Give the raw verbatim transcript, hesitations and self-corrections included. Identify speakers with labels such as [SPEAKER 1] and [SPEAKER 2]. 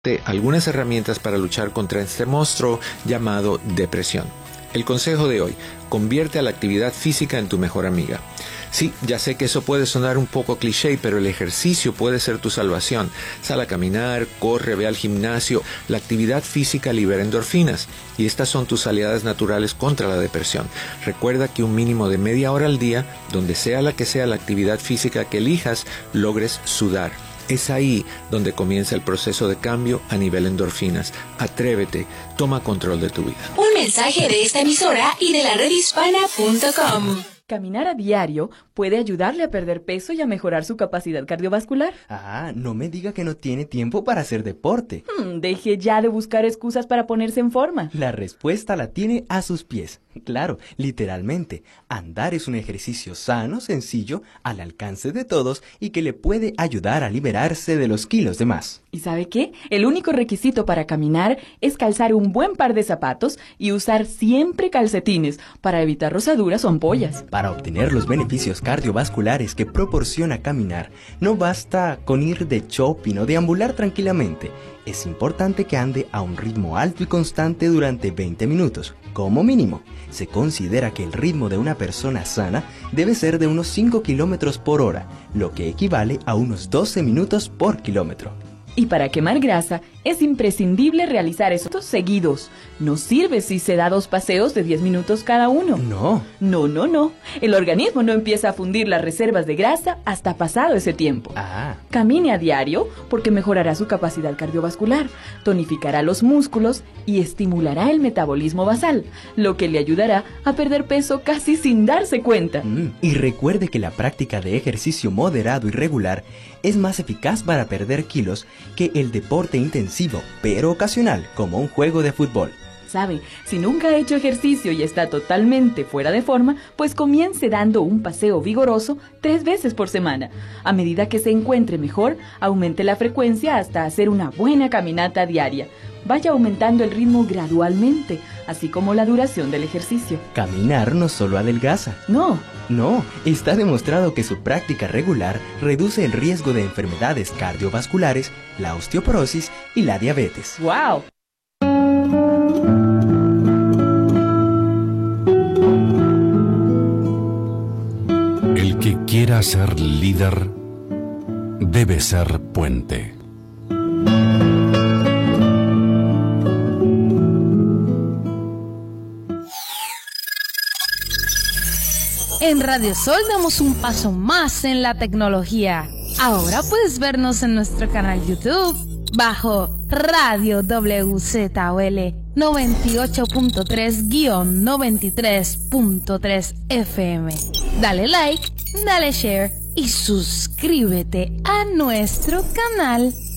[SPEAKER 1] algunas herramientas para luchar contra este monstruo llamado depresión. El consejo de hoy: convierte a la actividad física en tu mejor amiga. Sí, ya sé que eso puede sonar un poco cliché, pero el ejercicio puede ser tu salvación. Sal a caminar, corre, ve al gimnasio. La actividad física libera endorfinas y estas son tus aliadas naturales contra la depresión. Recuerda que un mínimo de media hora al día, donde sea la que sea la actividad física que elijas, logres sudar. Es ahí donde comienza el proceso de cambio a nivel endorfinas. Atrévete, toma control de tu vida.
[SPEAKER 2] Un mensaje de esta emisora y de la red hispana punto com.
[SPEAKER 3] Caminar a diario puede ayudarle a perder peso y a mejorar su capacidad cardiovascular.
[SPEAKER 4] Ah, no me diga que no tiene tiempo para hacer deporte.
[SPEAKER 3] Hmm, deje ya de buscar excusas para ponerse en forma.
[SPEAKER 4] La respuesta la tiene a sus pies. Claro, literalmente, andar es un ejercicio sano, sencillo, al alcance de todos y que le puede ayudar a liberarse de los kilos de más.
[SPEAKER 3] ¿Y sabe qué? El único requisito para caminar es calzar un buen par de zapatos y usar siempre calcetines para evitar rozaduras o ampollas.
[SPEAKER 4] Para obtener los beneficios cardiovasculares que proporciona caminar, no basta con ir de shopping o deambular tranquilamente. Es importante que ande a un ritmo alto y constante durante veinte minutos, como mínimo. Se considera que el ritmo de una persona sana debe ser de unos cinco kilómetros por hora, lo que equivale a unos doce minutos por kilómetro.
[SPEAKER 3] Y para quemar grasa, es imprescindible realizar estos seguidos. No sirve si se da dos paseos de diez minutos cada uno.
[SPEAKER 4] No.
[SPEAKER 3] No, no, no. El organismo no empieza a fundir las reservas de grasa hasta pasado ese tiempo.
[SPEAKER 4] Ah.
[SPEAKER 3] Camine a diario porque mejorará su capacidad cardiovascular, tonificará los músculos y estimulará el metabolismo basal, lo que le ayudará a perder peso casi sin darse cuenta.
[SPEAKER 4] Mm. Y recuerde que la práctica de ejercicio moderado y regular es más eficaz para perder kilos que el deporte intensivo, pero ocasional, como un juego de fútbol.
[SPEAKER 3] ¿Sabe? Si nunca ha hecho ejercicio y está totalmente fuera de forma, pues comience dando un paseo vigoroso tres veces por semana. A medida que se encuentre mejor, aumente la frecuencia hasta hacer una buena caminata diaria. Vaya aumentando el ritmo gradualmente, así como la duración del ejercicio.
[SPEAKER 4] Caminar no solo adelgaza.
[SPEAKER 3] No.
[SPEAKER 4] No, está demostrado que su práctica regular reduce el riesgo de enfermedades cardiovasculares, la osteoporosis y la diabetes.
[SPEAKER 3] ¡Wow!
[SPEAKER 5] El que quiera ser líder debe ser puente.
[SPEAKER 6] En Radio Sol damos un paso más en la tecnología. Ahora puedes vernos en nuestro canal YouTube bajo Radio W Z O L noventa y ocho punto tres guión noventa y tres punto tres F M. Dale like, dale share y suscríbete a nuestro canal.